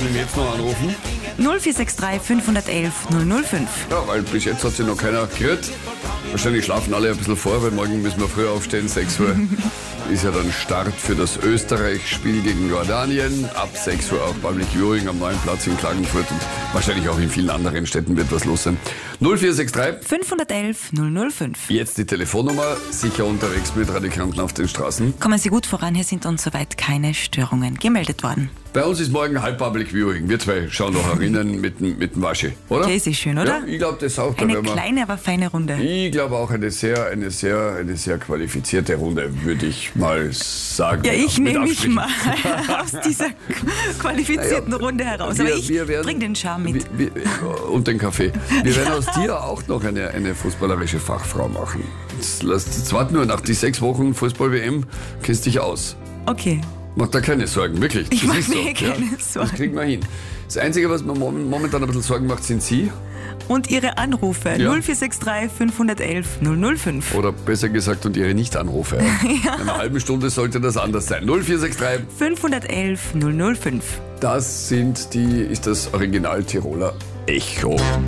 ihn jetzt noch anrufen? 0463 511 005. Ja, weil bis jetzt hat sich noch keiner gerührt. Wahrscheinlich schlafen alle ein bisschen vor, weil morgen müssen wir früher aufstehen, 6 Uhr. Ist ja dann Start für das Österreich-Spiel gegen Jordanien. Ab 6 Uhr auch Public Viewing am neuen Platz in Klagenfurt und wahrscheinlich auch in vielen anderen Städten wird was los sein. 0463 511 005. Jetzt die Telefonnummer, sicher unterwegs mit Radikanten auf den Straßen. Kommen Sie gut voran, hier sind uns soweit keine Störungen gemeldet worden. Bei uns ist morgen halb Public Viewing. Wir zwei schauen noch herinnen mit dem Waschi, oder? Okay, ist schön, oder? Ja, ich glaube, das auch. Eine kleine, aber feine Runde. Ich glaube auch eine sehr qualifizierte Runde, würde ich mal sagen. Ja, ich Mit nehme mich Abstrichen. mal aus dieser qualifizierten Runde heraus. Aber ich bring den Charme mit. Und den Kaffee. Wir werden aus dir auch noch eine fußballerische Fachfrau machen. Jetzt wart nur, nach die 6 Wochen Fußball-WM kennst dich aus. Okay. Mach da keine Sorgen, wirklich. Ich Das mach ist mir keine Sorgen. Das kriegen wir hin. Das Einzige, was mir momentan ein bisschen Sorgen macht, sind Sie. Und Ihre Anrufe Ja. 0463 511 005. Oder besser gesagt, und Ihre Nicht-Anrufe. In einer halben Stunde sollte das anders sein. 0463. 511 005. Das ist das Original Tiroler Echo.